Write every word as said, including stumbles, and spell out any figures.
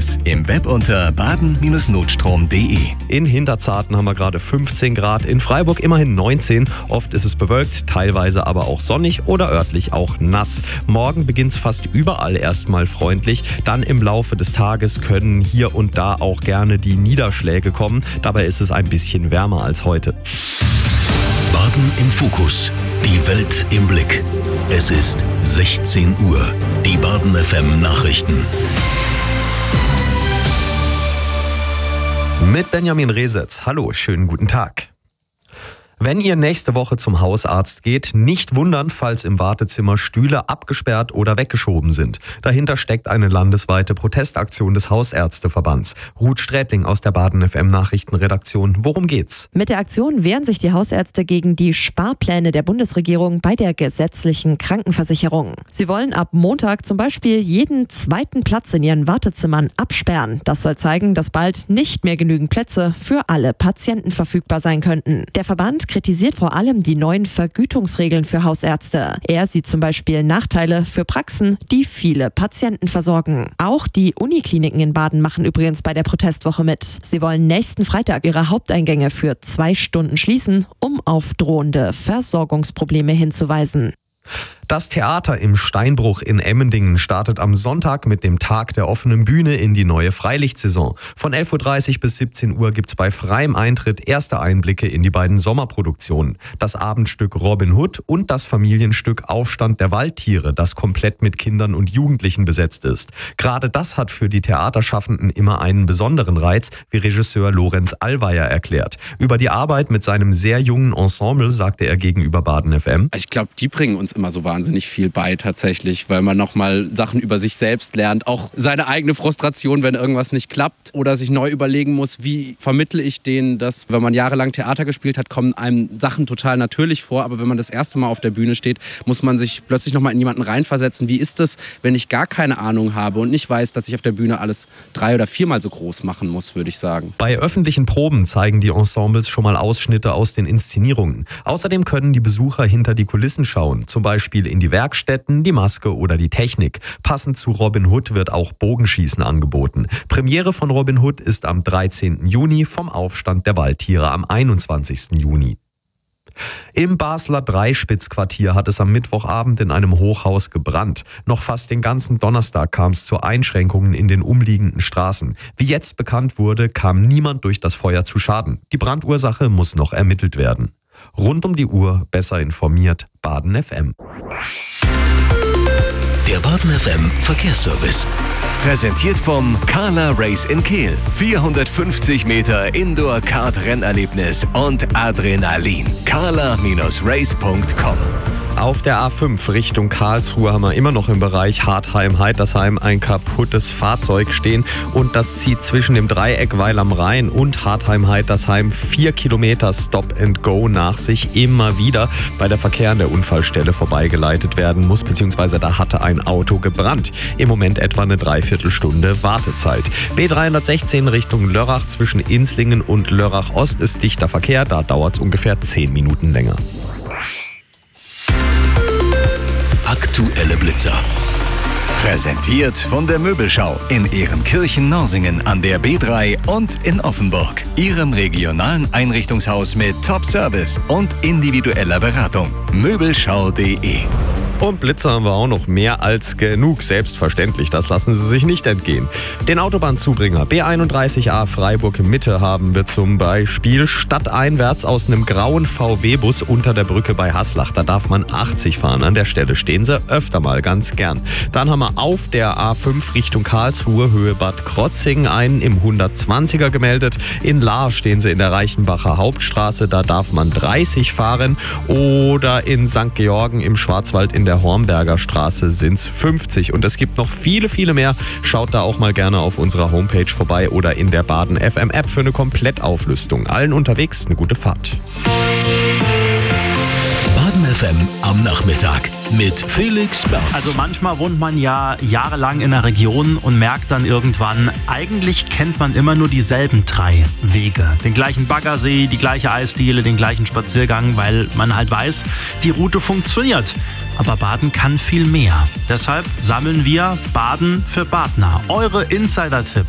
Service im Web unter baden Notstrom punkt de. In Hinterzarten haben wir gerade fünfzehn Grad, in Freiburg immerhin neunzehn. Oft ist es bewölkt, teilweise aber auch sonnig oder örtlich auch nass. Morgen beginnt es fast überall erstmal freundlich. Dann im Laufe des Tages können hier und da auch gerne die Niederschläge kommen. Dabei ist es ein bisschen wärmer als heute. Baden im Fokus. Die Welt im Blick. Es ist sechzehn Uhr. Die Baden F M Nachrichten. Mit Benjamin Resetz. Hallo, schönen guten Tag. Wenn ihr nächste Woche zum Hausarzt geht, nicht wundern, falls im Wartezimmer Stühle abgesperrt oder weggeschoben sind. Dahinter steckt eine landesweite Protestaktion des Hausärzteverbands. Ruth Sträbling aus der Baden F M Nachrichtenredaktion. Worum geht's? Mit der Aktion wehren sich die Hausärzte gegen die Sparpläne der Bundesregierung bei der gesetzlichen Krankenversicherung. Sie wollen ab Montag zum Beispiel jeden zweiten Platz in ihren Wartezimmern absperren. Das soll zeigen, dass bald nicht mehr genügend Plätze für alle Patienten verfügbar sein könnten. Der Verband kritisiert vor allem die neuen Vergütungsregeln für Hausärzte. Er sieht zum Beispiel Nachteile für Praxen, die viele Patienten versorgen. Auch die Unikliniken in Baden machen übrigens bei der Protestwoche mit. Sie wollen nächsten Freitag ihre Haupteingänge für zwei Stunden schließen, um auf drohende Versorgungsprobleme hinzuweisen. Das Theater im Steinbruch in Emmendingen startet am Sonntag mit dem Tag der offenen Bühne in die neue Freilichtsaison. Von elf Uhr dreißig bis siebzehn Uhr gibt's bei freiem Eintritt erste Einblicke in die beiden Sommerproduktionen. Das Abendstück Robin Hood und das Familienstück Aufstand der Waldtiere, das komplett mit Kindern und Jugendlichen besetzt ist. Gerade das hat für die Theaterschaffenden immer einen besonderen Reiz, wie Regisseur Lorenz Allweier erklärt. Über die Arbeit mit seinem sehr jungen Ensemble sagte er gegenüber Baden F M: Ich glaube, die bringen uns immer so wahnsinnig viel bei tatsächlich, weil man nochmal Sachen über sich selbst lernt. Auch seine eigene Frustration, wenn irgendwas nicht klappt oder sich neu überlegen muss, wie vermittle ich denen das, wenn man jahrelang Theater gespielt hat, kommen einem Sachen total natürlich vor, aber wenn man das erste Mal auf der Bühne steht, muss man sich plötzlich nochmal in jemanden reinversetzen. Wie ist das, wenn ich gar keine Ahnung habe und nicht weiß, dass ich auf der Bühne alles drei- oder viermal so groß machen muss, würde ich sagen. Bei öffentlichen Proben zeigen die Ensembles schon mal Ausschnitte aus den Inszenierungen. Außerdem können die Besucher hinter die Kulissen schauen, zum Beispiel in die Werkstätten, die Maske oder die Technik. Passend zu Robin Hood wird auch Bogenschießen angeboten. Premiere von Robin Hood ist am dreizehnten Juni, vom Aufstand der Waldtiere am einundzwanzigsten Juni. Im Basler Dreispitzquartier hat es am Mittwochabend in einem Hochhaus gebrannt. Noch fast den ganzen Donnerstag kam es zu Einschränkungen in den umliegenden Straßen. Wie jetzt bekannt wurde, kam niemand durch das Feuer zu Schaden. Die Brandursache muss noch ermittelt werden. Rund um die Uhr besser informiert, Baden F M. Der Baden F M Verkehrsservice. Präsentiert vom Carla Race in Kehl. vierhundertfünfzig Meter Indoor-Kart-Rennerlebnis und Adrenalin. carla Race punkt com. Auf der A fünf Richtung Karlsruhe haben wir immer noch im Bereich Hartheim-Heitersheim ein kaputtes Fahrzeug stehen und das zieht zwischen dem Dreieck Weil am Rhein und Hartheim-Heitersheim vier Kilometer Stop and Go nach sich, immer wieder, weil der Verkehr an der Unfallstelle vorbeigeleitet werden muss, beziehungsweise da hatte ein Auto gebrannt. Im Moment etwa eine Dreiviertelstunde Wartezeit. B dreihundertsechzehn Richtung Lörrach zwischen Inslingen und Lörrach Ost ist dichter Verkehr, da dauert es ungefähr zehn Minuten länger. Aktuelle Blitzer. Präsentiert von der Möbelschau in Ehrenkirchen-Norsingen an der B drei und in Offenburg. Ihrem regionalen Einrichtungshaus mit Top-Service und individueller Beratung. Möbelschau punkt de. Und Blitzer haben wir auch noch mehr als genug. Selbstverständlich, das lassen Sie sich nicht entgehen. Den Autobahnzubringer B einunddreißig A Freiburg Mitte haben wir zum Beispiel stadteinwärts aus einem grauen V W-Bus unter der Brücke bei Haslach. Da darf man achtzig fahren. An der Stelle stehen sie öfter mal ganz gern. Dann haben wir auf der A fünf Richtung Karlsruhe, Höhe Bad Krotzingen, einen im hundertzwanziger gemeldet. In Lahr stehen sie in der Reichenbacher Hauptstraße. Da darf man dreißig fahren. Oder in Sankt Georgen im Schwarzwald in der der Hornberger Straße sind es fünfzig. Und es gibt noch viele, viele mehr. Schaut da auch mal gerne auf unserer Homepage vorbei oder in der Baden F M App für eine Komplettauflistung. Allen unterwegs eine gute Fahrt. Baden F M am Nachmittag mit Felix Berz. Also manchmal wohnt man ja jahrelang in einer Region und merkt dann irgendwann, eigentlich kennt man immer nur dieselben drei Wege. Den gleichen Baggersee, die gleiche Eisdiele, den gleichen Spaziergang, weil man halt weiß, die Route funktioniert. Aber Baden kann viel mehr. Deshalb sammeln wir Baden für Badner. Eure Insider-Tipps